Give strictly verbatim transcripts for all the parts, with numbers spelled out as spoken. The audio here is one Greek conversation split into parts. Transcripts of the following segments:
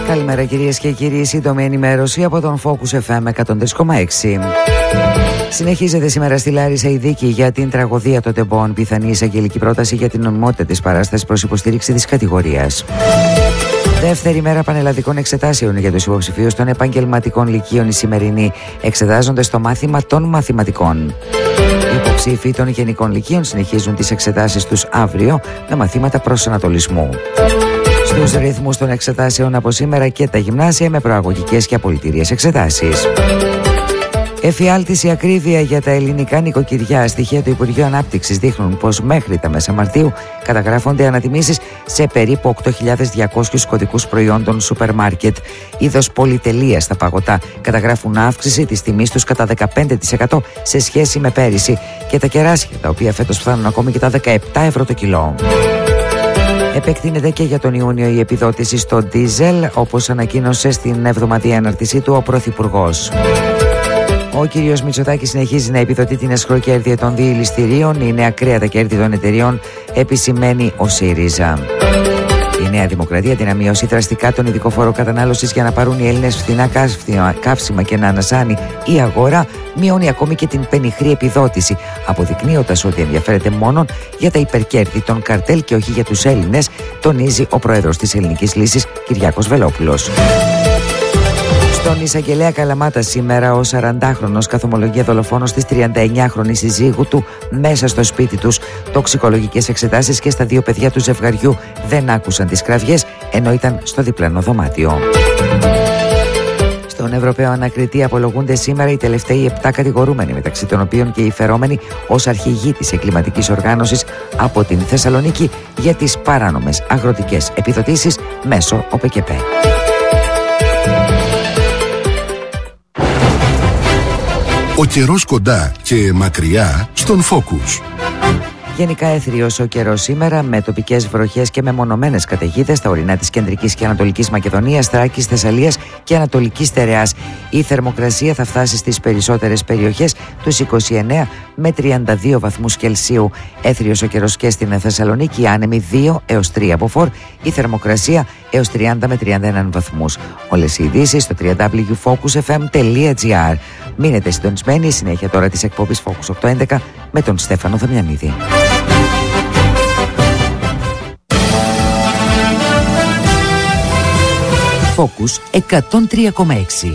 Καλημέρα κυρίες και κύριοι, σύντομη ενημέρωση από τον Focus εφ εμ εκατόν τρία κόμμα έξι. Συνεχίζεται σήμερα στη Λάρισα η δίκη για την τραγωδία των τεμπών. Πιθανή εισαγγελική πρόταση για την νομιμότητα της παράστασης προς υποστήριξη της κατηγορίας. Δεύτερη μέρα πανελλαδικών εξετάσεων για τους υποψηφίους των επαγγελματικών λυκείων η σημερινή. Εξετάζονται στο μάθημα των μαθηματικών. Οι υποψήφοι των γενικών λυκείων συνεχίζουν τις εξετάσεις τους αύριο με μαθήματα προσανατολισμού. Στους ρυθμούς των εξετάσεων από σήμερα και τα γυμνάσια με προαγωγικές και απολυτήριες εξετάσεις. Εφιάλτηση ακρίβεια για τα ελληνικά νοικοκυριά. Στοιχεία του Υπουργείου Ανάπτυξης δείχνουν πως μέχρι τα μέσα Μαρτίου καταγράφονται ανατιμήσεις σε περίπου οκτώ χιλιάδες διακόσιους κωδικούς προϊόντων σούπερ μάρκετ. Είδος πολυτελείας στα παγωτά καταγράφουν αύξηση της τιμής τους κατά δεκαπέντε τοις εκατό σε σχέση με πέρυσι. Και τα κεράσια, τα οποία φέτος φτάνουν ακόμη και τα δεκαεπτά ευρώ το κιλό. Επεκτείνεται και για τον Ιούνιο η επιδότηση στο ντίζελ, όπως ανακοίνωσε στην εβδομαδιαία αναρτησή του ο Πρωθυπουργός. Ο κύριος Μητσοτάκης συνεχίζει να επιδοτεί την εσχροκέρδεια των διελιστηρίων. Είναι ακραία τα κέρδη των εταιριών, επισημαίνει ο ΣΥΡΙΖΑ. Η Νέα Δημοκρατία την μειώσει δραστικά τον ειδικό φόρο κατανάλωσης για να πάρουν οι Έλληνες φθηνά καύσιμα και να ανασάνει η αγορά. Μειώνει ακόμη και την πενιχρή επιδότηση, αποδεικνύοντας ότι ενδιαφέρεται μόνο για τα υπερκέρδη των καρτέλ και όχι για τους Έλληνες, τονίζει ο πρόεδρος της Ελληνικής Λύσης, Κυριάκος Βελόπουλος. Στον εισαγγελέα Καλαμάτα σήμερα ο σαραντάχρονος καθομολογεί δολοφόνος της τριανταεννιάχρονης συζύγου του μέσα στο σπίτι τους. Τοξικολογικές εξετάσεις και στα δύο παιδιά του ζευγαριού δεν άκουσαν τις κραυγές, ενώ ήταν στο διπλανό δωμάτιο. Στον Ευρωπαίο Ανακριτή απολογούνται σήμερα οι τελευταίοι επτά κατηγορούμενοι, μεταξύ των οποίων και οι φερόμενοι ως αρχηγοί της εγκληματικής οργάνωσης από την Θεσσαλονίκη για τις παράνομες αγροτικές επιδοτήσεις μέσω ΟΠΕΚΕΠΕ. Ο καιρός κοντά και μακριά στον Focus. Γενικά έθριος ο καιρός σήμερα, με τοπικές βροχές και μεμονωμένες καταιγίδες στα ορεινά της κεντρικής και ανατολικής Μακεδονίας, Θράκης, Θεσσαλίας και Ανατολικής Στερεάς. Η θερμοκρασία θα φτάσει στις περισσότερες περιοχές τους είκοσι εννέα με τριάντα δύο βαθμούς Κελσίου. Έθριος ο καιρός και στην Θεσσαλονίκη, άνεμοι δύο έως τρία μποφόρ, η θερμοκρασία έως τριάντα με τριάντα ένα βαθμούς. Όλες οι ειδήσεις στο double-u double-u double-u τελεία focus f m τελεία g r. Μείνετε συντονισμένοι, συνέχεια τώρα της εκπομπής Focus οκτακόσια έντεκα με τον Στέφανο Δαμιανίδη. Focus εκατόν τρία κόμμα έξι.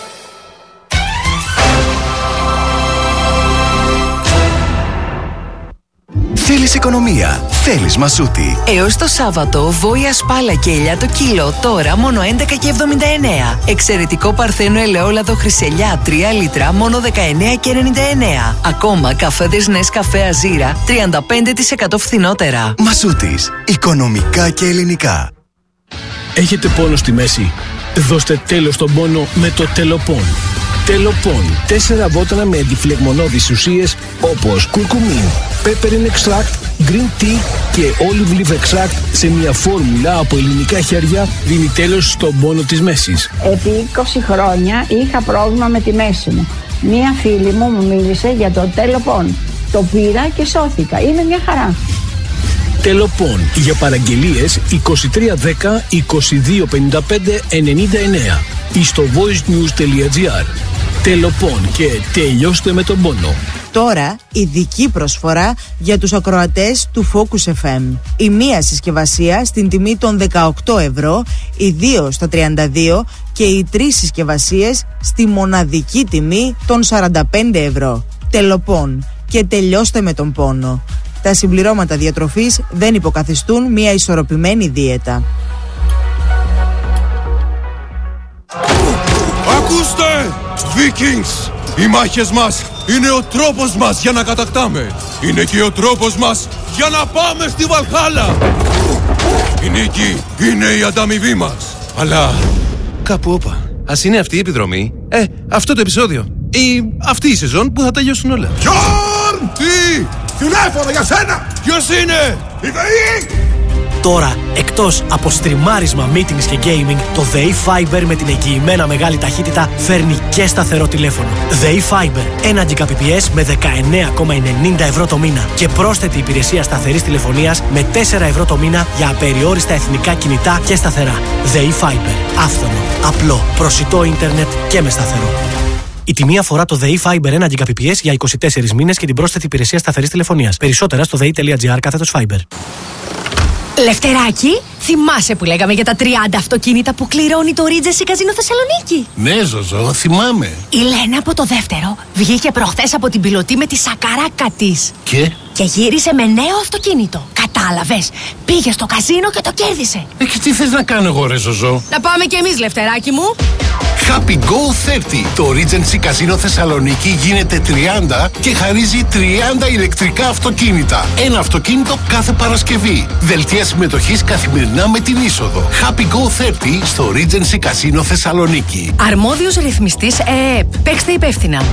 Θέλεις οικονομία, θέλεις Μασούτη. Έως το Σάββατο, βόηα σπάλα και ελιά το κιλό, τώρα μόνο έντεκα και εβδομήντα εννέα. Εξαιρετικό παρθένο ελαιόλαδο χρυσελιά τρία λίτρα, μόνο δεκαεννέα και ενενήντα εννέα. Ακόμα καφέδες Νεσκαφέ Αζίρα, τριάντα πέντε τοις εκατό φθηνότερα. Μασούτης, οικονομικά και ελληνικά. Έχετε πόνο στη μέση? Δώστε τέλος στον πόνο με το Τελοπών. Τελοπών, τέσσερα βότανα με αντιφλεγμονώδεις ουσίες όπως κουρκουμίν, peppermint extract, green tea και olive leaf extract σε μια φόρμουλα από ελληνικά χέρια δίνει τέλος στον πόνο της μέσης. Επί είκοσι χρόνια είχα πρόβλημα με τη μέση μου. Μία φίλη μου μου μίλησε για το Τελοπών. Το πήρα και σώθηκα. Είναι μια χαρά. Τελοπών, για παραγγελίες είκοσι τρία δέκα είκοσι δύο πενήντα πέντε ενενήντα εννέα ή στο voicenews τελεία gr. Τελοπών και τελειώστε με τον πόνο. Τώρα ειδική προσφορά για τους ακροατές του Focus εφ εμ. Η μία συσκευασία στην τιμή των δεκαοκτώ ευρώ, οι δύο στα τριάντα δύο και οι τρεις συσκευασίες στη μοναδική τιμή των σαράντα πέντε ευρώ. Τελοπών και τελειώστε με τον πόνο. Τα συμπληρώματα διατροφής δεν υποκαθιστούν μια ισορροπημένη δίαιτα. Ακούστε! Vikings! Οι μάχες μας είναι ο τρόπος μας για να κατακτάμε. Είναι και ο τρόπος μας για να πάμε στη Βαλχάλα. Η νίκη είναι η ανταμοιβή μας. Αλλά κάπου όπα. Ας είναι αυτή η επιδρομή, ε, αυτό το επεισόδιο ή αυτή η σεζόν που θα τελειώσουν όλα. Γιόρν! Τι! Τηλέφωνο για σένα! Ποιος είναι? Η ΔΕΗ! Τώρα, εκτός από στριμάρισμα, meetings και gaming, το ΔΕΗ Fiber με την εγγυημένα μεγάλη ταχύτητα φέρνει και σταθερό τηλέφωνο. ΔΕΗ Fiber, ένα Gbps με δεκαεννέα κόμμα ενενήντα ευρώ το μήνα και πρόσθετη υπηρεσία σταθερής τηλεφωνίας με τέσσερα ευρώ το μήνα για απεριόριστα εθνικά κινητά και σταθερά. ΔΕΗ Fiber, άφθονο, απλό, προσιτό ίντερνετ και με σταθερό. Η τιμή αφορά το ΔΕΗ Fiber ένα Gbps για είκοσι τέσσερις μήνες και την πρόσθετη υπηρεσία σταθερής τηλεφωνίας. Περισσότερα στο δei.gr κάθετος Fiber. Λευτεράκη, θυμάσαι που λέγαμε για τα τριάντα αυτοκίνητα που κληρώνει το Regency Casino Θεσσαλονίκη? Ναι, Ζωζό, θυμάμαι. Η Λένα από το δεύτερο βγήκε προχθές από την πιλωτή με τη σακαράκα της. Και? Και γύρισε με νέο αυτοκίνητο. Κατάλαβες, πήγε στο καζίνο και το κέρδισε. Ε, και τι θες να κάνω εγώ, ρε Ζωζό? Να πάμε κι εμείς, Λευτεράκη μου. Happy Go τριάντα. Το Regency Casino Θεσσαλονίκη γίνεται τριάντα και χαρίζει τριάντα ηλεκτρικά αυτοκίνητα. Ένα αυτοκίνητο κάθε Παρασκευή. Δελτία συμμετοχής καθημερινά με την είσοδο. Happy Go τριάντα στο Regency Casino Θεσσαλονίκη. Αρμόδιος ρυθμιστής ΕΕΠ. Παίξτε υπεύθυνα.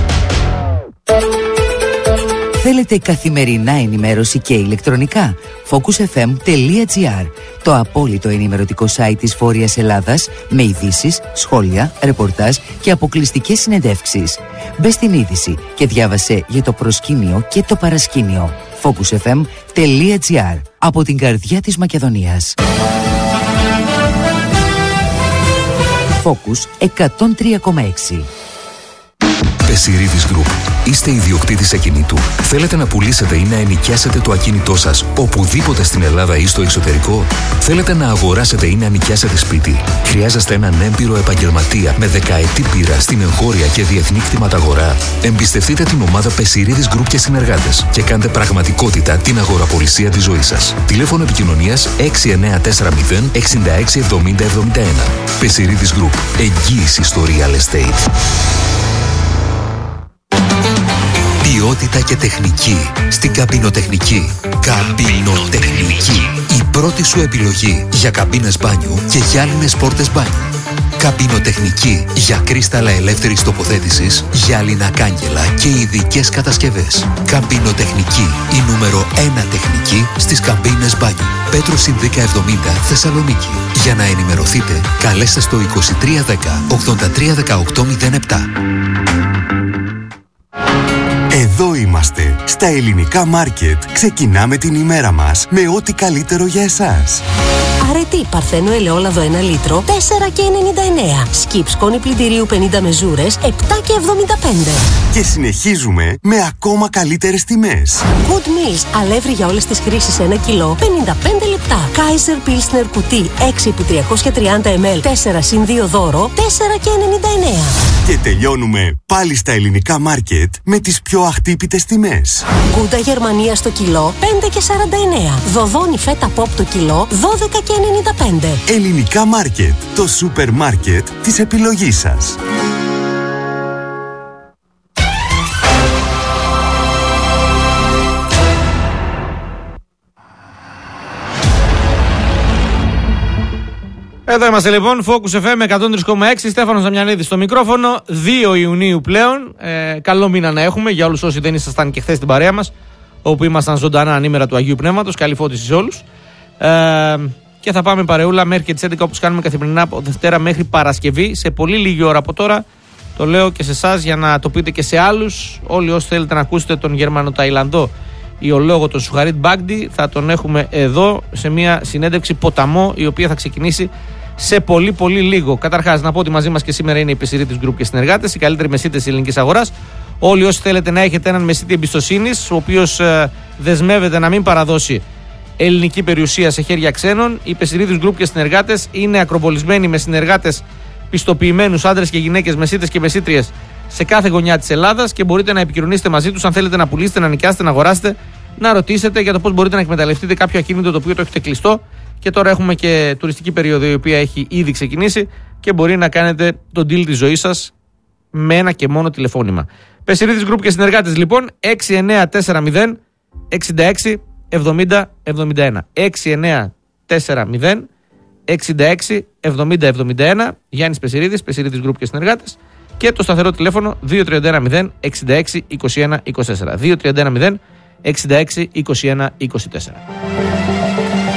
Θέλετε καθημερινά ενημέρωση και ηλεκτρονικά? focusfm.gr, το απόλυτο ενημερωτικό site της Βόρειας Ελλάδας με ειδήσεις, σχόλια, ρεπορτάζ και αποκλειστικές συνεντεύξεις. Μπες στην είδηση και διάβασε για το προσκήνιο και το παρασκήνιο. focusfm.gr, από την καρδιά της Μακεδονίας. Focus εκατόν τρία κόμμα έξι. Πεσιρίδης Group. Είστε ιδιοκτήτης ακινήτου. Θέλετε να πουλήσετε ή να ενοικιάσετε το ακίνητό σας οπουδήποτε στην Ελλάδα ή στο εξωτερικό? Θέλετε να αγοράσετε ή να νοικιάσετε σπίτι? Χρειάζεστε έναν έμπειρο επαγγελματία με δεκαετή πείρα στην εγχώρια και διεθνή κτηματαγορά? Εμπιστευτείτε την ομάδα Πεσιρίδης Group και συνεργάτες και κάντε πραγματικότητα την αγοραπολισία της ζωής σας. Τηλέφωνο επικοινωνίας έξι εννέα τέσσερα μηδέν εξήντα έξι εβδομήντα εβδομήντα ένα. Πεσιρίδης Group. Εγγύηση στο real estate. Ποιότητα και τεχνική στην καμπινοτεχνική. Καμπινοτεχνική. Η πρώτη σου επιλογή για καμπίνες μπάνιου και γυάλινες πόρτες μπάνιου. Καμπινοτεχνική για κρίσταλα ελεύθερης τοποθέτησης, γυάλινα κάγκελα και ειδικές κατασκευές. Καμπινοτεχνική, η νούμερο ένα τεχνική στις καμπίνες μπάνιου. Πέτρος Συνδίκα εβδομήντα, Θεσσαλονίκη. Για να ενημερωθείτε, καλέστε στο είκοσι τρία δέκα ογδόντα τρία δεκαοκτώ μηδέν επτά. Εδώ είμαστε, στα Ελληνικά Μάρκετ. Ξεκινάμε την ημέρα μας με ό,τι καλύτερο για εσάς. Αρετή Παρθένο ελαιόλαδο ένα λίτρο, τέσσερα και ενενήντα εννέα. Σκιπ σκόνη πλυντηρίου πενήντα μεζούρες, επτά και εβδομήντα πέντε. Και συνεχίζουμε με ακόμα καλύτερες τιμές. Good Meals, αλεύρι για όλες τις χρήσεις ένα κιλό, πενήντα πέντε λεπτά. Kaiser Pilsner κουτί έξι επί τριακόσια τριάντα μιλιλίτρα, τέσσερα συν δύο δώρο, τέσσερα και ενενήντα εννέα. Και τελειώνουμε πάλι στα Ελληνικά Μάρκετ με τις πιο αχτύπητες τιμές. Γκούντα Γερμανία στο κιλό, πέντε και σαράντα εννέα. Δοδόνι φέτα pop το κιλό, δώδεκα και ενενήντα πέντε. Ελληνικά Μάρκετ, το σούπερ μάρκετ της επιλογής σας. Εδώ είμαστε λοιπόν, Focus εφ εμ εκατόν τρία κόμμα έξι, Στέφανος Ζαμιανίδης στο μικρόφωνο, δύο Ιουνίου πλέον, ε, καλό μήνα να έχουμε για όλους όσοι δεν ήσασταν και χθες στην παρέα μας, όπου ήμασταν ζωντανά ανήμερα του Αγίου Πνεύματος, καλή φώτιση σε όλους. Ε, και θα πάμε παρεούλα μέχρι και τις έντεκα όπως κάνουμε καθημερινά από Δευτέρα μέχρι Παρασκευή, σε πολύ λίγη ώρα από τώρα. Το λέω και σε εσάς για να το πείτε και σε άλλους, όλοι όσοι θέλετε να ακούσετε τον Γερμανο-Ταϊλανδό ιολόγο τον Σουχαρίτ Μπάγντι, θα τον έχουμε εδώ σε μια συνέντευξη ποταμό, η οποία θα ξεκινήσει σε πολύ πολύ λίγο. Καταρχάς, να πω ότι μαζί μας και σήμερα είναι η Πεσιρίδης Group και συνεργάτες, οι καλύτεροι μεσίτες της ελληνικής αγοράς. Όλοι όσοι θέλετε να έχετε έναν μεσίτη εμπιστοσύνης, ο οποίος ε, δεσμεύεται να μην παραδώσει ελληνική περιουσία σε χέρια ξένων, οι Πεσιρίδης Group και συνεργάτες είναι ακροβολισμένοι με συνεργάτες πιστοποιημένους άντρες και γυναίκες, μεσίτες και μεσίτριες σε κάθε γωνιά της Ελλάδας και μπορείτε να επικοινωνήσετε μαζί τους αν θέλετε να πουλήσετε, να νοικιάσετε, να αγοράσετε, να ρωτήσετε για το πώς μπορείτε να εκμεταλλευτείτε κάποιο ακίνητο το οποίο το έχετε κλειστό. Και τώρα έχουμε και τουριστική περίοδο η οποία έχει ήδη ξεκινήσει και μπορεί να κάνετε τον deal της ζωής σας με ένα και μόνο τηλεφώνημα. Πεσιρίδης Group και συνεργάτες λοιπόν, έξι εννέα τέσσερα μηδέν εξήντα έξι εβδομήντα εβδομήντα ένα. έξι εννέα τέσσερα μηδέν εξήντα έξι εβδομήντα εβδομήντα ένα. Γιάννης Πεσιρίδης, Πεσιρίδης Group και συνεργάτες. Και το σταθερό τηλέφωνο δύο τρία ένα μηδέν εξήντα έξι είκοσι ένα είκοσι τέσσερα. δύο τρία ένα μηδέν εξήντα έξι είκοσι ένα είκοσι τέσσερα.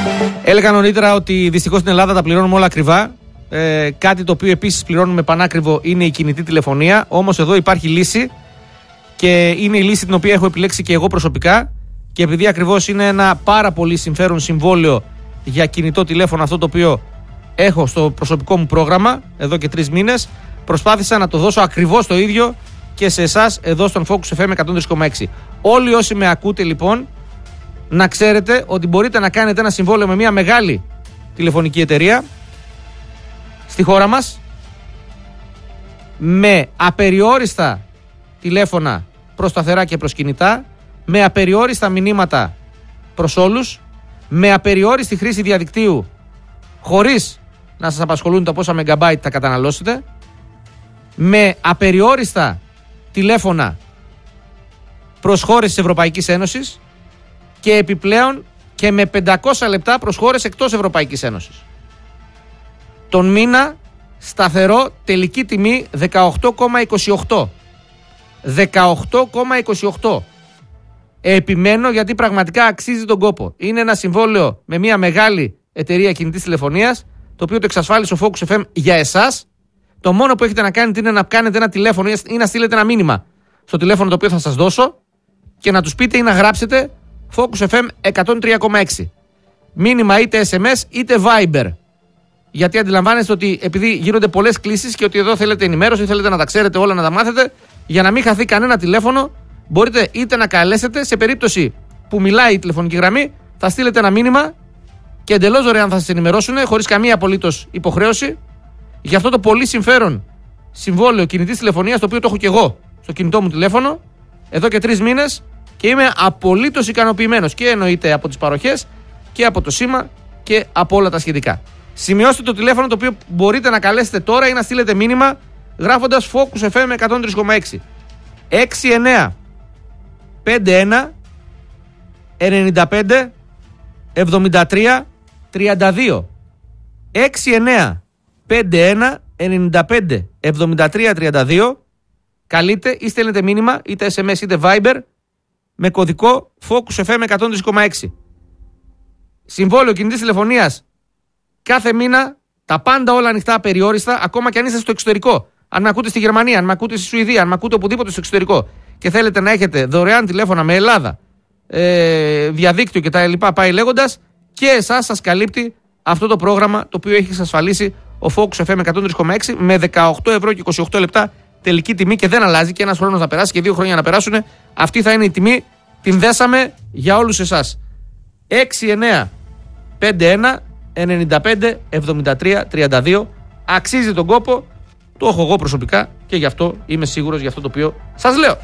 Έλεγα νωρίτερα ότι δυστυχώς στην Ελλάδα τα πληρώνουμε όλα ακριβά. Ε, κάτι το οποίο επίσης πληρώνουμε πανάκριβο είναι η κινητή τηλεφωνία. Όμως εδώ υπάρχει λύση και είναι η λύση την οποία έχω επιλέξει και εγώ προσωπικά. Και επειδή ακριβώς είναι ένα πάρα πολύ συμφέρον συμβόλαιο για κινητό τηλέφωνο, αυτό το οποίο έχω στο προσωπικό μου πρόγραμμα εδώ και τρεις μήνες, προσπάθησα να το δώσω ακριβώς το ίδιο και σε εσάς εδώ στον Focus εφ εμ εκατόν τρία κόμμα έξι. Όλοι όσοι με ακούτε λοιπόν, να ξέρετε ότι μπορείτε να κάνετε ένα συμβόλαιο με μια μεγάλη τηλεφωνική εταιρεία στη χώρα μας με απεριόριστα τηλέφωνα προς σταθερά και προς κινητά, με απεριόριστα μηνύματα προς όλους, με απεριόριστη χρήση διαδικτύου χωρίς να σας απασχολούν τα πόσα megabyte θα καταναλώσετε, με απεριόριστα τηλέφωνα προς χώρες της Ευρωπαϊκής Ένωσης και επιπλέον και με πεντακόσια λεπτά προς χώρες εκτός Ευρωπαϊκής Ένωσης. Τον μήνα σταθερό, τελική τιμή δεκαοκτώ κόμμα είκοσι οκτώ. δεκαοκτώ κόμμα είκοσι οκτώ. Επιμένω γιατί πραγματικά αξίζει τον κόπο. Είναι ένα συμβόλαιο με μια μεγάλη εταιρεία κινητής τηλεφωνίας, το οποίο το εξασφάλισε ο Focus εφ εμ για εσάς. Το μόνο που έχετε να κάνετε είναι να κάνετε ένα τηλέφωνο ή να στείλετε ένα μήνυμα στο τηλέφωνο το οποίο θα σας δώσω και να τους πείτε ή να γράψετε Focus εφ εμ εκατόν τρία κόμμα έξι. Μήνυμα είτε ες εμ ες είτε Viber. Γιατί αντιλαμβάνεστε ότι επειδή γίνονται πολλές κλήσεις και ότι εδώ θέλετε ενημέρωση, θέλετε να τα ξέρετε όλα, να τα μάθετε, για να μην χαθεί κανένα τηλέφωνο, μπορείτε είτε να καλέσετε, σε περίπτωση που μιλάει η τηλεφωνική γραμμή, θα στείλετε ένα μήνυμα και εντελώς δωρεάν θα σας ενημερώσουν, χωρίς καμία απολύτως υποχρέωση, για αυτό το πολύ συμφέρον συμβόλαιο κινητής τηλεφωνίας, το οποίο το έχω και εγώ στο κινητό μου τηλέφωνο εδώ και τρεις μήνες και είμαι απολύτως ικανοποιημένος και εννοείται από τις παροχές και από το σήμα και από όλα τα σχετικά. Σημειώστε το τηλέφωνο το οποίο μπορείτε να καλέσετε τώρα ή να στείλετε μήνυμα γράφοντας Focus εφ εμ εκατόν τρία κόμμα έξι. έξι εννιά πέντε ένα ενενήντα πέντε εβδομήντα τρία τριάντα δύο. έξι εννιά πέντε ένα ενενήντα πέντε εβδομήντα τρία τριάντα δύο. Καλείτε ή στέλνετε μήνυμα είτε ες εμ ες είτε Viber με κωδικό Focus εφ εμ εκατόν τρία κόμμα έξι. Συμβόλαιο κινητής τηλεφωνίας κάθε μήνα, τα πάντα όλα ανοιχτά, απεριόριστα, ακόμα και αν είστε στο εξωτερικό. Αν με ακούτε στη Γερμανία, αν με ακούτε στη Σουηδία, αν με ακούτε οπουδήποτε στο εξωτερικό και θέλετε να έχετε δωρεάν τηλέφωνα με Ελλάδα, ε, διαδίκτυο και τα λοιπά, πάει λέγοντας, και εσάς σας καλύπτει αυτό το πρόγραμμα το οποίο έχει εξασφαλίσει ο Focus εφ εμ εκατόν τρία κόμμα έξι με δεκαοκτώ ευρώ και είκοσι οκτώ λεπτά τελική τιμή και δεν αλλάζει και ένας χρόνος να περάσει και δύο χρόνια να περάσουν. Αυτή θα είναι η τιμή, την δέσαμε για όλους εσάς. έξι εννιά πέντε ένα ενενήντα πέντε εβδομήντα τρία τριάντα δύο. Αξίζει τον κόπο, το έχω εγώ προσωπικά και γι' αυτό είμαι σίγουρος για αυτό το οποίο σας λέω.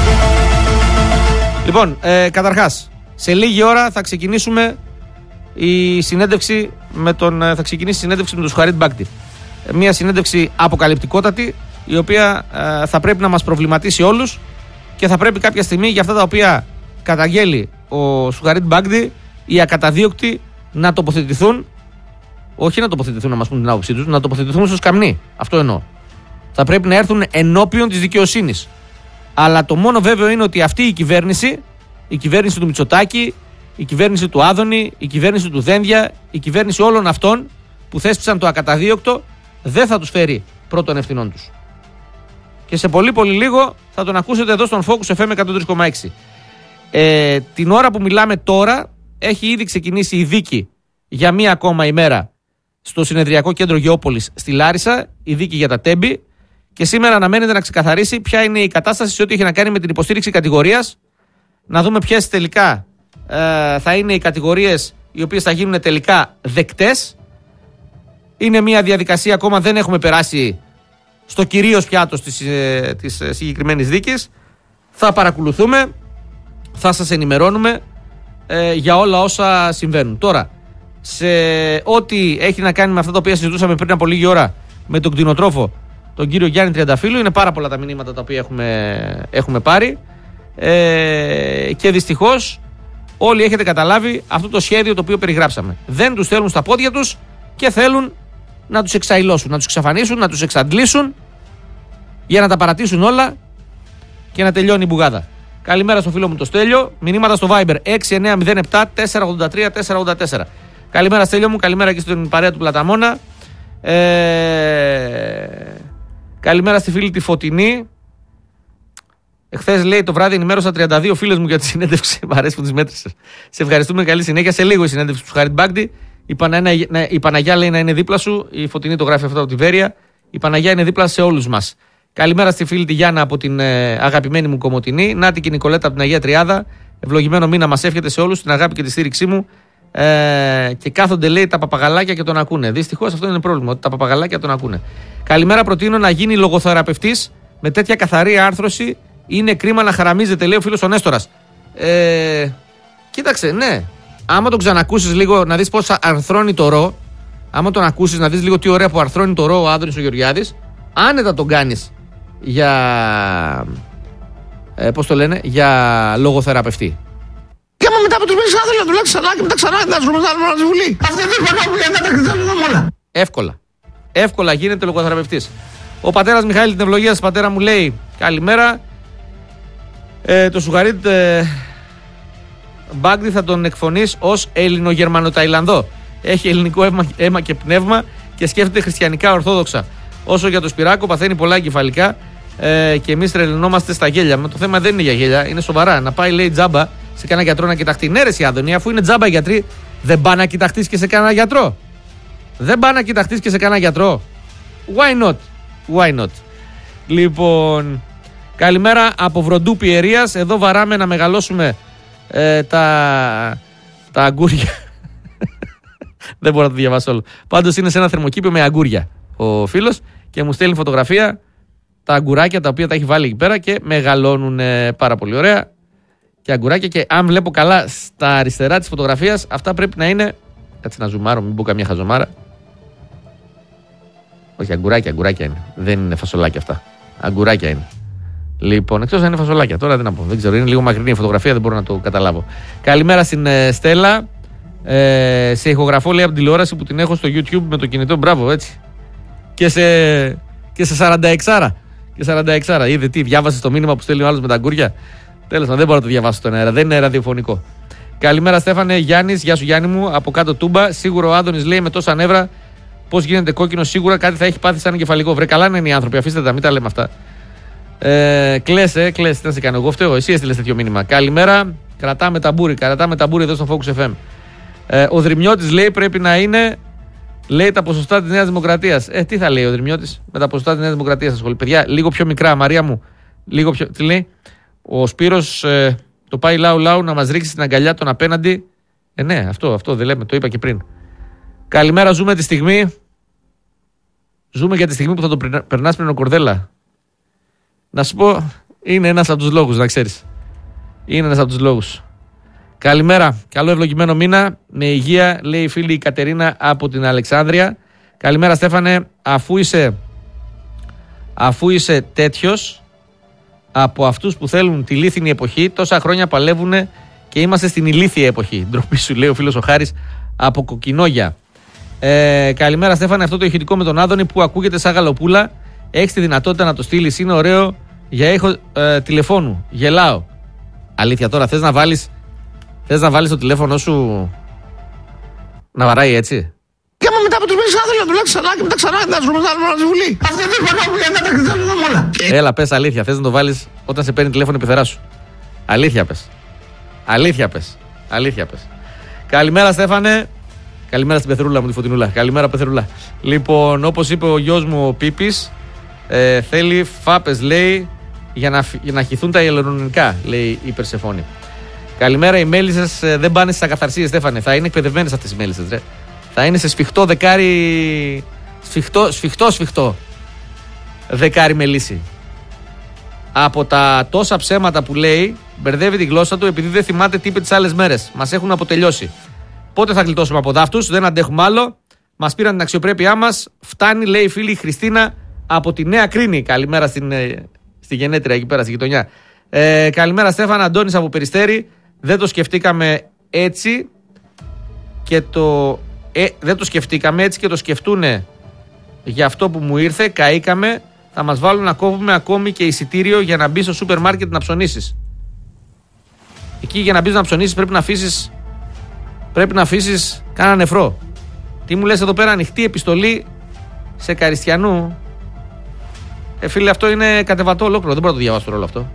Λοιπόν, ε, καταρχάς, σε λίγη ώρα θα ξεκινήσουμε η συνέντευξη με τον, θα ξεκινήσει η συνέντευξη με τον Σουχαρίτ Μπάκτη. Μια συνέντευξη αποκαλυπτικότατη, η οποία ε, θα πρέπει να μας προβληματίσει όλους και θα πρέπει κάποια στιγμή για αυτά τα οποία καταγγέλει ο Σουχαρίτ Μπάκτη οι ακαταδίωκτοι να τοποθετηθούν. Όχι να τοποθετηθούν να μας πούν την άποψή τους, να τοποθετηθούν στο σκαμνί. Αυτό εννοώ. Θα πρέπει να έρθουν ενώπιον της δικαιοσύνης. Αλλά το μόνο βέβαιο είναι ότι αυτή η κυβέρνηση, η κυβέρνηση του Μητσοτάκη, η κυβέρνηση του Άδωνη, η κυβέρνηση του Δένδια, η κυβέρνηση όλων αυτών που θέσπισαν το ακαταδίωκτο, δεν θα τους φέρει πρώτων ευθυνών τους. Και σε πολύ πολύ λίγο θα τον ακούσετε εδώ στον Focus εφ εμ εκατόν τρία κόμμα έξι. Ε, την ώρα που μιλάμε τώρα έχει ήδη ξεκινήσει η δίκη για μία ακόμα ημέρα στο Συνεδριακό Κέντρο Γεώπολης στη Λάρισα, η δίκη για τα Τέμπη, και σήμερα αναμένεται να ξεκαθαρίσει ποια είναι η κατάσταση σε ό,τι έχει να κάνει με την υποστήριξη κατηγορίας, να δούμε ποιες τελικά ε, θα είναι οι κατηγορίες οι οποίες θα γίνουν τελικά δεκτές. Είναι μια διαδικασία, ακόμα δεν έχουμε περάσει στο κυρίως πιάτος της, ε, της ε, συγκεκριμένης δίκης. Θα παρακολουθούμε, θα σας ενημερώνουμε ε, για όλα όσα συμβαίνουν. Τώρα, σε ό,τι έχει να κάνει με αυτά τα οποία συζητούσαμε πριν από λίγη ώρα με τον κτηνοτρόφο, τον κύριο Γιάννη Τριανταφύλλου, είναι πάρα πολλά τα μηνύματα τα οποία έχουμε, έχουμε πάρει ε, και δυστυχώς όλοι έχετε καταλάβει αυτό το σχέδιο το οποίο περιγράψαμε. Δεν τους θέλουν στα πόδια τους και θέλουν να τους εξαϊλώσουν, να τους εξαφανίσουν, να τους εξαντλήσουν για να τα παρατήσουν όλα και να τελειώνει η μπουγάδα. Καλημέρα στο φίλο μου το Στέλιο. Μηνύματα στο Viber έξι εννιά μηδέν επτά τέσσερα ογδόντα τρία τέσσερα ογδόντα τέσσερα. Καλημέρα Στέλιο μου, καλημέρα και στην παρέα του Πλαταμόνα. Ε... Καλημέρα στη φίλη τη Φωτεινή. Εχθές λέει το βράδυ ενημέρωσα τριάντα δύο φίλες μου για τη συνέντευξη. Μ' αρέσει που τις μέτρησες. Σε ευχαριστούμε, καλή συνέχεια. Σε λίγο η συνέντευξη του Χαρίτ Μπάγκτη. Η, Παναγιά, ναι, η Παναγιά λέει να είναι δίπλα σου. Η Φωτεινή το γράφει αυτό από τη Βέρεια. Η Παναγιά είναι δίπλα σε όλους μας. Καλημέρα στη φίλη τη Γιάννα από την ε, αγαπημένη μου Κομοτηνή. Νάτι και η Νικολέτα από την Αγία Τριάδα. Ευλογημένο μήνα μας εύχεται σε όλους, την αγάπη και τη στήριξή μου. Ε, και κάθονται λέει τα παπαγαλάκια και τον ακούνε. Δυστυχώς αυτό είναι πρόβλημα, ότι τα παπαγαλάκια τον ακούνε. Καλημέρα, προτείνω να γίνει λογοθεραπευτής με τέτοια καθαρή άρθρωση. Είναι κρίμα να χαραμίζεται, λέει ο φίλος ο Νέστορας. Ε, κοίταξε, ναι. Άμα τον ξανακούσεις λίγο να δεις πώς αρθρώνει το ρο, άμα τον ακούσεις να δεις λίγο τι ωραία που αρθρώνει το ρο ο Άδωνης ο Γεωργιάδης, άνετα τον κάνεις για. Ε, πώς το λένε, για λογοθεραπευτή. Και άμα μετά από τους μήνες άθελα να δουλέψει ξανά και μετά ξανά να σου μετάλλουμε στη Βουλή. Αυτή δεν θα κάνουμε για να τα κριτάμε όλα. Εύκολα. Εύκολα γίνεται λογοθεραπευτής. Ο πατέρας Μιχάλη, την ευλογία σας πατέρα μου, λέει καλημέρα. Ε, το Σουγαρίτ ε, Μπάγκτη θα τον εκφωνείς ως Ελληνογερμανοταϊλανδό. Έχει ελληνικό αίμα, αίμα και πνεύμα και σκέφτεται χριστιανικά ορθόδοξα. Όσο για το Σπυράκο, παθαίνει πολλά εγκεφαλικά ε, και εμείς τρελνόμαστε στα γέλια. Μα το θέμα δεν είναι για γέλια, είναι σοβαρά. Να πάει, λέει, τζάμπα σε κανένα γιατρό να κοιταχτεί. Ναι, ρε εσύ Άδωνη, αφού είναι τζάμπα γιατροί, δεν πάνε να κοιταχτείς και σε κανένα γιατρό. Δεν πάνε να κοιταχτείς και σε κανένα γιατρό. Why not? Why not? Λοιπόν, καλημέρα από Βροντού Πιερίας. Εδώ βαράμε να μεγαλώσουμε ε, τα, τα αγκούρια. Δεν μπορώ να το διαβάσω όλο. Πάντως είναι σε ένα θερμοκήπιο με αγκούρια ο φίλος και μου στέλνει φωτογραφία τα αγκουράκια τα οποία τα έχει βάλει εκεί πέρα και μεγαλώνουν πάρα πολύ ωραία. Και αγκουράκια, και αν βλέπω καλά στα αριστερά της φωτογραφίας, αυτά πρέπει να είναι. Κάτσε να ζουμάρω, μην πω καμία χαζομάρα. Όχι, αγκουράκια, αγκουράκια είναι. Δεν είναι φασολάκια αυτά. Αγκουράκια είναι. Λοιπόν, εκτός αν είναι φασολάκια. Τώρα δεν να πω. Δεν ξέρω, είναι λίγο μακρινή η φωτογραφία, δεν μπορώ να το καταλάβω. Καλημέρα στην ε, Στέλλα. Ε, σε ηχογραφώ, λέει, από την τηλεόραση που την έχω στο YouTube με το κινητό. Μπράβο, έτσι. Και σε, και σε σαράντα έξι. Και σαράντα έξι. Είδε τι, διάβασε το μήνυμα που στέλνει ο άλλος με τα αγκούρια. Τέλος πάντων, δεν μπορώ να το διαβάσω στον αέρα. Δεν είναι ραδιοφωνικό. Καλημέρα, Στέφανε. Γιάννης, γεια σου Γιάννη μου. Από κάτω Τούμπα. Σίγουρα ο Άδωνης λέει με τόσα νεύρα πώς γίνεται κόκκινο. Σίγουρα κάτι θα έχει πάθει σαν εγκεφαλικό. Βρε, καλά να είναι οι άνθρωποι. Αφήστε τα, μην τα λέμε αυτά. Ε, κλαις, ε, κλαις. Τι να σε κάνω, εγώ φταίω. Εσύ έστειλες τέτοιο μήνυμα. Καλημέρα. Κρατάμε ταμπούρι. Κρατάμε ταμπούρι εδώ στο Focus εφ εμ. Ε, ο Δρυμιώτης λέει πρέπει να είναι. Λέει τα ποσοστά της Νέας Δημοκρατίας. Ε, τι θα λέει ο Δρυμιώτης με τα ποσοστά της Νέας Δημοκρατίας στα σχολεία. Παιδιά, λίγο πιο μικρά, Μαρία μου. Λίγο πιο. Τι λέει. Ο Σπύρος ε, το πάει λαού λαού να μας ρίξει στην αγκαλιά τον απέναντι. Ε, ναι, αυτό, αυτό δεν λέμε, το είπα και πριν. Καλημέρα, ζούμε τη στιγμή. Ζούμε για τη στιγμή που θα το περνάς πριν ο Κορδέλα. Να σου πω, είναι ένας από τους λόγους, να ξέρεις. Είναι ένας από τους λόγους. Καλημέρα, καλό ευλογημένο μήνα. Με υγεία, λέει η φίλη η Κατερίνα από την Αλεξάνδρεια. Καλημέρα, Στέφανε. Αφού είσαι, αφού είσαι τέτοιος από αυτούς που θέλουν τη λίθινη εποχή, τόσα χρόνια παλεύουν και είμαστε στην ηλίθια εποχή. Ντροπή σου, λέει ο φίλος ο Χάρης από Κοκκινόγια. Ε, καλημέρα, Στέφανε. Αυτό το ηχητικό με τον Άδωνη που ακούγεται σαν γαλοπούλα, έχεις τη δυνατότητα να το στείλεις. Είναι ωραίο για ήχο ε, τηλεφώνου. Γελάω. Αλήθεια τώρα, θες να βάλεις, θες να βάλεις το τηλέφωνο σου να βαράει έτσι. Και άμα μετά από τους μήνες άθελα να δουλέψει ξανά και μετά ξανά να σου μετάλλουμε στη Βουλή. Αυτή δεν θα κάνουμε για να τα κριτάμε όλα. Έλα, πες αλήθεια. Θες να το βάλεις όταν σε παίρνει τηλέφωνο η πεθερά σου. Αλήθεια πες. Αλήθεια πες. Αλήθεια πες. Καλημέρα, Στέφανε. Καλημέρα στην Πεθρούλα μου, τη Φωτεινούλα. Καλημέρα, Πεθρούλα. Λοιπόν, όπως είπε ο γιος μου ο Πίπης, ε, θέλει φάπες, λέει, για να, για να χυθούν τα ιελονικά, λέει η Περσεφόνη. Καλημέρα, οι μέλισσες ε, δεν πάνε στις ακαθαρσίες, Στέφανε. Θα είναι εκπαιδευμένες αυτές οι μέλισσες, ρε. Θα είναι σε σφιχτό δεκάρι. Σφιχτό, σφιχτό, σφιχτό. Δεκάρι μελίσι. Από τα τόσα ψέματα που λέει, μπερδεύει τη γλώσσα του επειδή δεν θυμάται τι είπε τις άλλες μέρες. Μας έχουν αποτελειώσει. Πότε θα γλιτώσουμε από δάφτους, δεν αντέχουμε άλλο. Μας πήραν την αξιοπρέπειά μας. Φτάνει, λέει η φίλη η Χριστίνα από τη Νέα Κρίνη. Καλημέρα στην, στη γενέτρια εκεί πέρα, στη γειτονιά. Ε, καλημέρα, Στέφανα. Αντώνης από Περιστέρη. Δεν το σκεφτήκαμε έτσι και το. Ε, δεν το σκεφτήκαμε έτσι και το σκεφτούνε για αυτό που μου ήρθε. Καήκαμε. Θα μας βάλουν να κόβουμε ακόμη και εισιτήριο για να μπει στο σούπερ μάρκετ να ψωνίσεις. Εκεί για να μπει να ψωνίσεις πρέπει να αφήσεις. Πρέπει να αφήσεις Κάνα νεφρό. Τι μου λες εδώ πέρα, ανοιχτή επιστολή σε Καριστιανού. Ε, φίλε, αυτό είναι κατεβατό ολόκληρο. Δεν μπορώ να το διαβάσω όλο αυτό.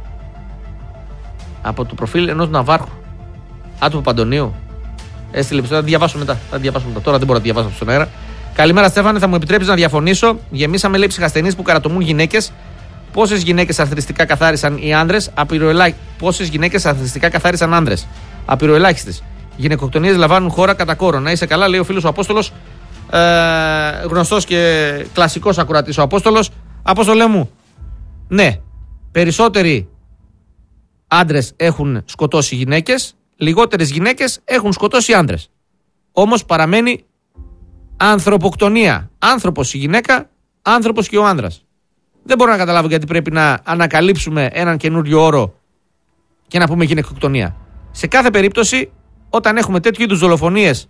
Από το προφίλ ενός Ναβάρχου. Άτομο Παντονίου. Έστειλε επιστολή. Θα τη διαβάσω μετά. Θα τη διαβάσω μετά. Τώρα δεν μπορώ να τη διαβάσω στον αέρα. Καλημέρα, Στέφανε. Θα μου επιτρέψεις να διαφωνήσω. Γεμίσαμε λέει ψυχασθενείς που καρατομούν γυναίκες. Πόσες γυναίκες αθρηστικά καθάρισαν οι άνδρες. Απειροελά... Πόσες γυναίκες αθρηστικά καθάρισαν άνδρες. Απειροελάχιστες. Γυναικοκτονίες λαμβάνουν χώρα κατά κόρο. Να είσαι καλά, λέει ο φίλος ο Απόστολος. Ε, γνωστός και κλασικός ακροατής ο Απόστολος. Απόστολε μου, ναι, περισσότεροι άντρες έχουν σκοτώσει γυναίκες, λιγότερες γυναίκες έχουν σκοτώσει άντρες. Όμως παραμένει ανθρωποκτονία. Άνθρωπος η γυναίκα, άνθρωπος και ο άνδρας. Δεν μπορώ να καταλάβω γιατί πρέπει να ανακαλύψουμε έναν καινούριο όρο και να πούμε γυναικοκτονία. Σε κάθε περίπτωση, όταν έχουμε τέτοιου είδους δολοφονίες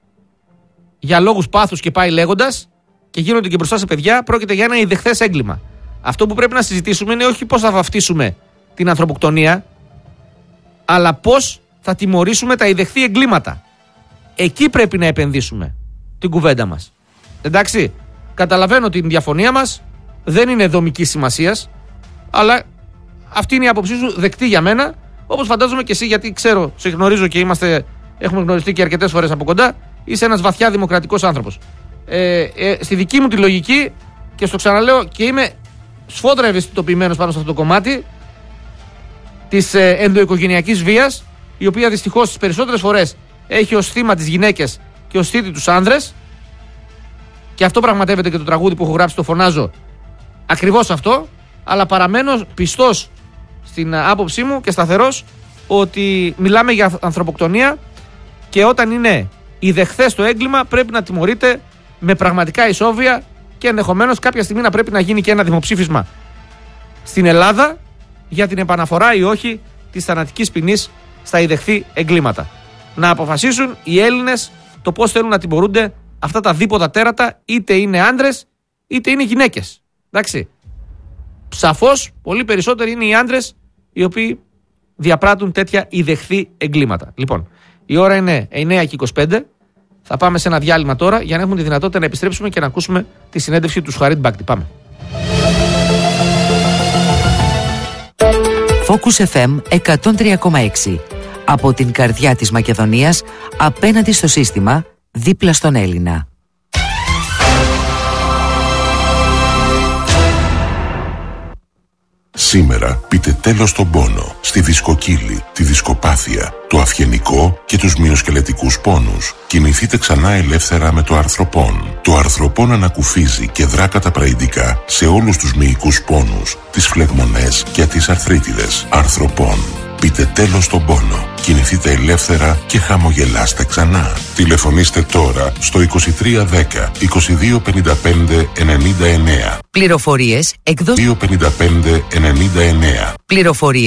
για λόγους πάθους και πάει λέγοντας και γίνονται και μπροστά σε παιδιά, πρόκειται για ένα ιδεχθές έγκλημα. Αυτό που πρέπει να συζητήσουμε είναι όχι πώς θα βαφτίσουμε την ανθρωποκτονία, αλλά πώς θα τιμωρήσουμε τα ιδεχθή εγκλήματα. Εκεί πρέπει να επενδύσουμε την κουβέντα μας. Εντάξει, καταλαβαίνω την διαφωνία μας, δεν είναι δομικής σημασίας, αλλά αυτή είναι η άποψή σου, δεκτή για μένα, όπως φαντάζομαι και εσύ, γιατί ξέρω, σε γνωρίζω και είμαστε, έχουμε γνωριστεί και αρκετές φορές από κοντά, είσαι ένας βαθιά δημοκρατικός άνθρωπος. Ε, ε, στη δική μου τη λογική, και στο ξαναλέω και είμαι σφόδρα ευαισθητοποιημένος πάνω σε αυτό το κομμάτι της ε, ενδοοικογενειακής βίας, η οποία δυστυχώς τις περισσότερες φορές έχει ως θύμα τις γυναίκες και ως θήτη τους άνδρες, και αυτό πραγματεύεται και το τραγούδι που έχω γράψει, το φωνάζω, ακριβώς αυτό, αλλά παραμένω πιστός στην άποψή μου και σταθερός ότι μιλάμε για ανθρωποκτονία και όταν είναι ιδεχθές το έγκλημα πρέπει να τιμωρείται με πραγματικά ισόβια και ενδεχομένως κάποια στιγμή να πρέπει να γίνει και ένα δημοψήφισμα στην Ελλάδα για την επαναφορά ή όχι της θανατικής ποινής στα ιδεχθή εγκλήματα. Να αποφασίσουν οι Έλληνες το πώς θέλουν να τιμωρούνται αυτά τα δίποτα τέρατα, είτε είναι άντρες είτε είναι γυναίκες. Εντάξει. Σαφώς πολύ περισσότεροι είναι οι άντρες οι οποίοι διαπράττουν τέτοια ιδεχθή εγκλήματα. Λοιπόν, η ώρα είναι εννιά και είκοσι πέντε. Θα πάμε σε ένα διάλειμμα τώρα για να έχουμε τη δυνατότητα να επιστρέψουμε και να ακούσουμε τη συνέντευξη του Σουχαρίτ Μπάκτη. Πάμε. Focus εφ εμ εκατόν τρία κόμμα έξι. Από την καρδιά της Μακεδονίας, απέναντι στο σύστημα, δίπλα στον Έλληνα. Σήμερα πείτε τέλος στον πόνο, στη δισκοκύλη, τη δισκοπάθεια, το αυγενικό και τους μυοσκελετικούς πόνους. Κινηθείτε ξανά ελεύθερα με το αρθροπόν. Το αρθροπόν ανακουφίζει και δρά καταπραϊντικά σε όλους τους μυϊκούς πόνους, τις φλεγμονές και τις αρθρίτιδες. Αρθροπόν. Πείτε τέλος στον πόνο. Κινηθείτε ελεύθερα και χαμογελάστε ξανά. Τηλεφωνήστε τώρα στο είκοσι τρία δέκα είκοσι δύο πενήντα πέντε ενενήντα εννέα. Πληροφορίες εκδόσεις δύο πενήντα πέντε ενενήντα εννέα. Πληροφορίες